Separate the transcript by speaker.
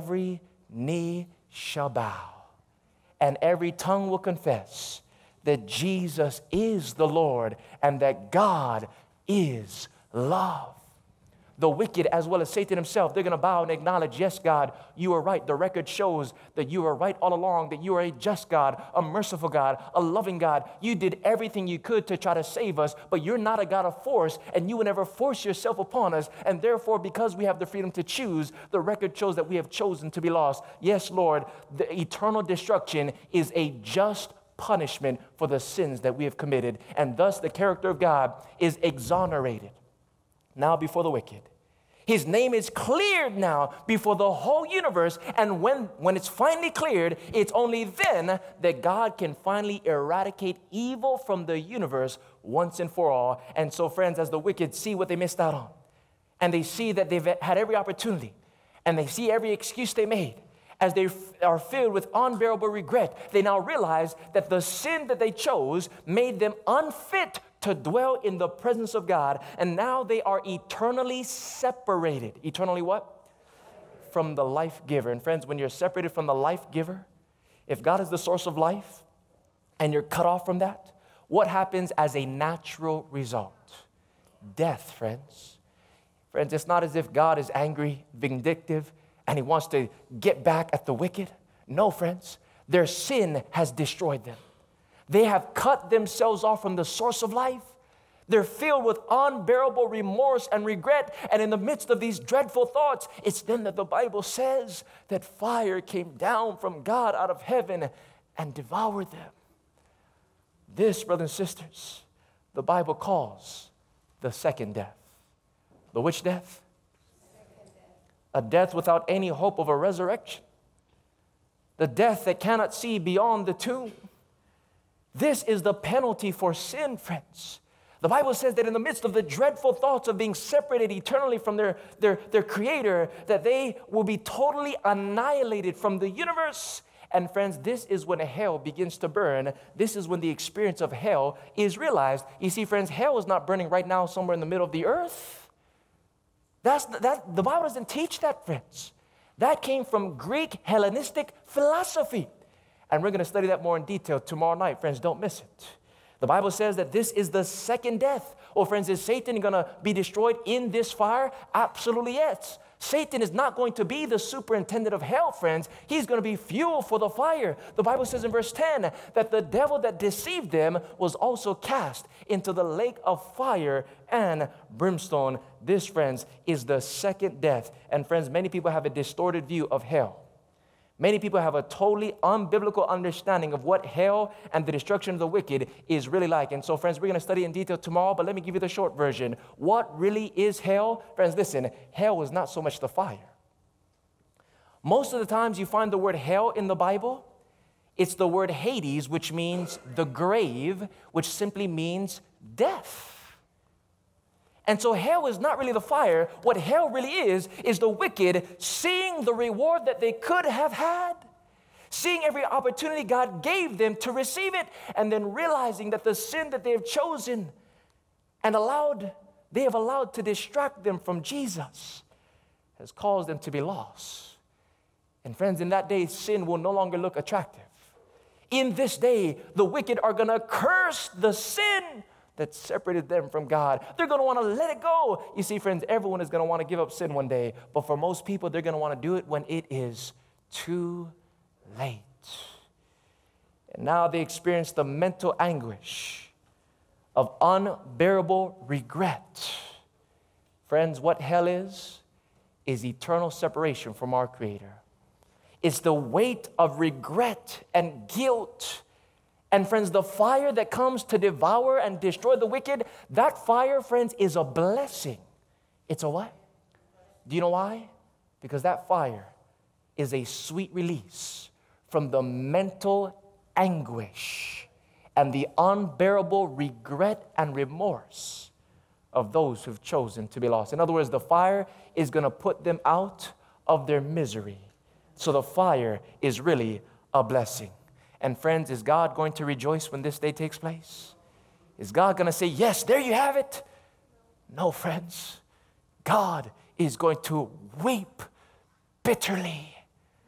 Speaker 1: every knee shall bow, and every tongue will confess that Jesus is the Lord and that God is love. The wicked, as well as Satan himself, they're going to bow and acknowledge, yes, God, you are right. The record shows that you are right all along, that you are a just God, a merciful God, a loving God. You did everything you could to try to save us, but you're not a God of force, and you will never force yourself upon us. And therefore, because we have the freedom to choose, the record shows that we have chosen to be lost. Yes, Lord, the eternal destruction is a just punishment for the sins that we have committed, and thus the character of God is exonerated now before the wicked. His name is cleared now before the whole universe, and when it's finally cleared, it's only then that God can finally eradicate evil from the universe once and for all. And so, friends, as the wicked see what they missed out on, and they see that they've had every opportunity, and they see every excuse they made, as they are filled with unbearable regret, they now realize that the sin that they chose made them unfit to dwell in the presence of God, and now they are eternally separated. Eternally what? From the life giver. And friends, when you're separated from the life giver, if God is the source of life and you're cut off from that, what happens as a natural result? Death, friends. Friends, it's not as if God is angry, vindictive, and he wants to get back at the wicked. No, friends, their sin has destroyed them. They have cut themselves off from the source of life. They're filled with unbearable remorse and regret. And in the midst of these dreadful thoughts, it's then that the Bible says that fire came down from God out of heaven and devoured them. This, brothers and sisters, the Bible calls the second death. The which death? A death without any hope of a resurrection. The death that cannot see beyond the tomb. This is the penalty for sin, friends. The Bible says that in the midst of the dreadful thoughts of being separated eternally from their Creator, that they will be totally annihilated from the universe. And friends, this is when hell begins to burn. This is when the experience of hell is realized. You see, friends, hell is not burning right now somewhere in the middle of the earth. The Bible doesn't teach that, friends. That came from Greek Hellenistic philosophy. And we're going to study that more in detail tomorrow night. Friends, don't miss it. The Bible says that this is the second death. Oh, friends, is Satan going to be destroyed in this fire? Absolutely yes. Satan is not going to be the superintendent of hell, friends. He's going to be fuel for the fire. The Bible says in verse 10 that the devil that deceived them was also cast into the lake of fire and brimstone. This, friends, is the second death. And friends, many people have a distorted view of hell. Many people have a totally unbiblical understanding of what hell and the destruction of the wicked is really like. And so, friends, we're going to study in detail tomorrow, but let me give you the short version. What really is hell? Friends, listen, hell is not so much the fire. Most of the times you find the word hell in the Bible, it's the word Hades, which means the grave, which simply means death. And so hell is not really the fire. What hell really is the wicked seeing the reward that they could have had, seeing every opportunity God gave them to receive it, and then realizing that the sin that they have chosen and they have allowed to distract them from Jesus has caused them to be lost. And friends, in that day, sin will no longer look attractive. In this day, the wicked are going to curse the sin that separated them from God. They're going to want to let it go. You see, friends, everyone is going to want to give up sin one day, but for most people, they're going to want to do it when it is too late. And now they experience the mental anguish of unbearable regret. Friends, what hell is eternal separation from our Creator. It's the weight of regret and guilt. And friends, the fire that comes to devour and destroy the wicked, that fire, friends, is a blessing. It's a what? Do you know why? Because that fire is a sweet release from the mental anguish and the unbearable regret and remorse of those who've chosen to be lost. In other words, the fire is going to put them out of their misery. So the fire is really a blessing. And friends, is God going to rejoice when this day takes place? Is God going to say, yes, there you have it? No, friends. God is going to weep bitterly.